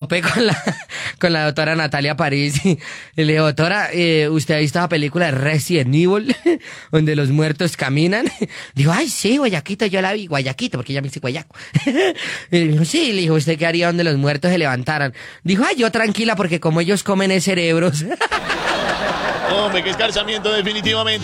topé con la doctora Natalia París y le dije, doctora, ¿usted ha visto la película de Resident Evil? Donde los muertos caminan. Dijo, ay, sí, Guayaquito, yo la vi. Guayaquito, porque ella me dice Guayaco. Y le dijo, sí, le dijo, ¿usted qué haría donde los muertos se levantaran? Dijo, ay, yo tranquila, porque como ellos comen es cerebros. Hombre, qué escarchamiento definitivamente.